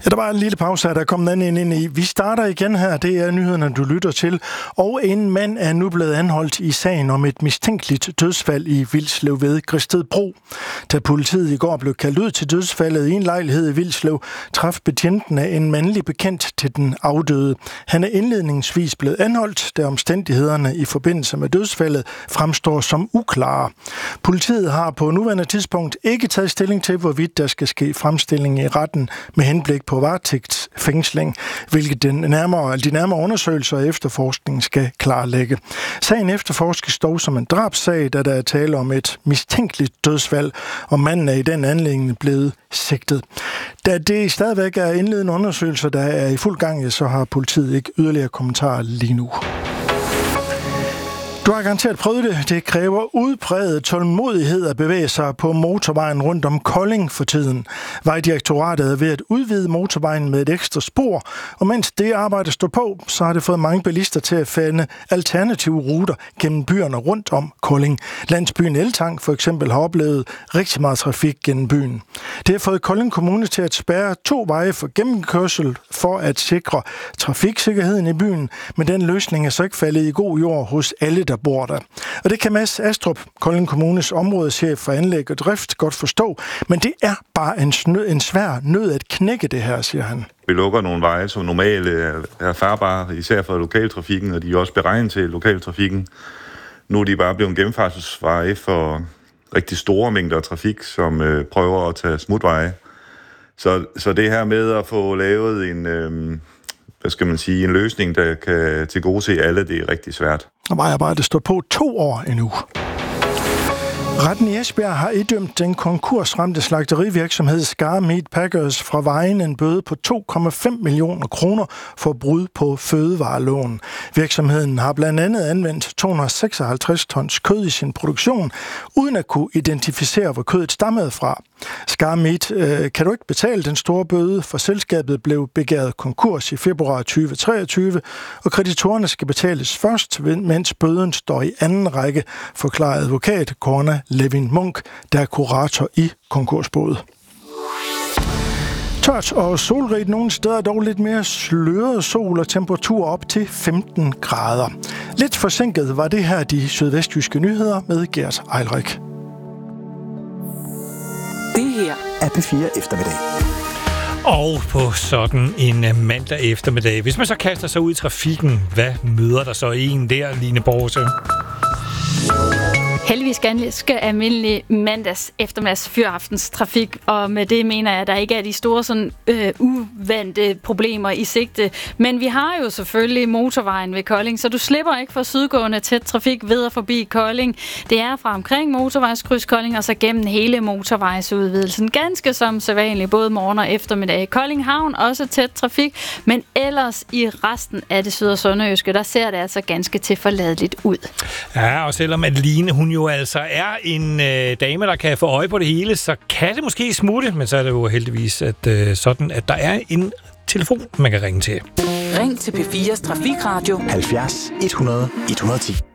Ja, der var en lille pause her, der kom den ind i. Vi starter igen her, det er nyhederne, du lytter til. Og en mand er nu blevet anholdt i sagen om et mistænkeligt dødsfald i Vilslev ved Gristedbro. Da politiet i går blev kaldt ud til dødsfaldet i en lejlighed i Vilslev, traf betjentene en mandlig bekendt til den afdøde. Han er indledningsvis blevet anholdt, da omstændighederne i forbindelse med dødsfaldet fremstår som uklare. Politiet har på nuværende tidspunkt ikke taget stilling til, hvorvidt der skal ske fremstilling i retten med henblik på varetægtsfængsling, hvilket de nærmere undersøgelser og efterforskning skal klarlægge. Sagen efterforskes dog som en drabssag, da der er tale om et mistænkeligt dødsfald, og manden er i den anledning blevet sigtet. Da det stadigvæk er indledende undersøgelser, der er i fuld gang, så har politiet ikke yderligere kommentarer lige nu. Du har garanteret prøvet det. Det kræver udpræget tålmodighed at bevæge sig på motorvejen rundt om Kolding for tiden. Vejdirektoratet er ved at udvide motorvejen med et ekstra spor, og mens det arbejde står på, så har det fået mange bilister til at finde alternative ruter gennem byerne rundt om Kolding. Landsbyen Eltang for eksempel har oplevet rigtig meget trafik gennem byen. Det har fået Kolding Kommune til at spærre 2 veje for gennemkørsel for at sikre trafiksikkerheden i byen, men den løsning er så ikke faldet i god jord hos alle, der bor der. Og det kan Mads Astrup, Kolding Kommunes områdeschef for anlæg og drift, godt forstå, men det er bare en svær nød at knække det her, siger han. Vi lukker nogle veje, som normalt er farbare, især for lokaltrafikken, og de er også beregnet til lokaltrafikken. Nu er de bare blevet gennemfartsveje for rigtig store mængder trafik, som prøver at tage smutveje. Så det her med at få lavet en en løsning, der kan tilgodese alle, det er rigtig svært. Og vejarbejdet står på 2 år endnu. Retten i Esbjerg har idømt den konkursramte slagterivirksomhed Skar Meat Packers fra Vejen en bøde på 2,5 millioner kroner for brud på fødevareloven. Virksomheden har blandt andet anvendt 256 tons kød i sin produktion, uden at kunne identificere, hvor kødet stammede fra. Skar Meat kan du ikke betale den store bøde, for selskabet blev begæret konkurs i februar 2023, og kreditorerne skal betales først, mens bøden står i anden række, forklarer advokat Corna Levin Munk, der er kurator i konkursboet. Tørt og solrigt nogle steder, dog lidt mere sløret sol og temperatur op til 15 grader. Lidt forsinket var det her de sydvestjyske nyheder med Gert Eilrik. Det her er P4 Eftermiddag. Og på sådan en mandag eftermiddag, hvis man så kaster sig ud i trafikken, hvad møder der så en der, Line Borse? Heldigvis ganske almindelig mandags eftermiddags fyraftens trafik, og med det mener jeg, at der ikke er de store sådan uvante problemer i sigte. Men vi har jo selvfølgelig motorvejen ved Kolding, så du slipper ikke for sydgående tæt trafik ved og forbi Kolding. Det er fra omkring motorvejskryds Kolding og så gennem hele motorvejsudvidelsen. Ganske som sædvanligt, både morgen og eftermiddag. Kolding Havn også tæt trafik, men ellers i resten af det syd- og sønderjyske, der ser det altså ganske tilforladeligt ud. Ja, og selvom at Line, hun jo altså er en dame, der kan få øje på det hele, så kan det måske smutte, men så er det jo heldigvis at, sådan, at der er en telefon, man kan ringe til. Ring til P4's Trafikradio 70 100 110.